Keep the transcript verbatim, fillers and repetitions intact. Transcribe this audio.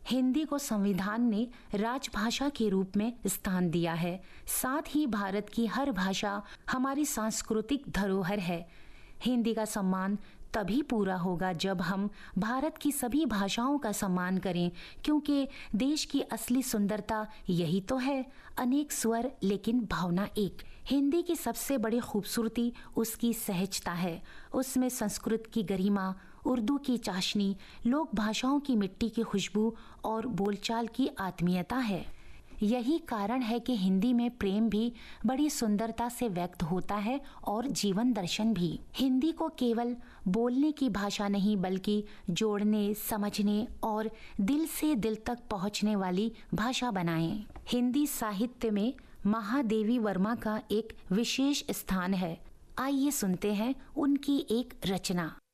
हिंदी को संविधान ने राजभाषा के रूप में स्थान दिया है। साथ ही भारत की हर भाषा हमारी सांस्कृतिक धरोहर है। हिंदी का सम्मान तभी पूरा होगा जब हम भारत की सभी भाषाओं का सम्मान करें, क्योंकि देश की असली सुंदरता यही तो है, अनेक स्वर लेकिन भावना एक। हिंदी की सबसे बड़ी खूबसूरती उसकी सहजता है। उसमें संस्कृत की गरिमा, उर्दू की चाशनी, लोक भाषाओं की मिट्टी की खुशबू और बोलचाल की आत्मीयता है। यही कारण है कि हिंदी में प्रेम भी बड़ी सुंदरता से व्यक्त होता है और जीवन दर्शन भी। हिंदी को केवल बोलने की भाषा नहीं बल्कि जोड़ने, समझने और दिल से दिल तक पहुंचने वाली भाषा बनाएं। हिंदी साहित्य में महादेवी वर्मा का एक विशेष स्थान है। आइए सुनते हैं उनकी एक रचना।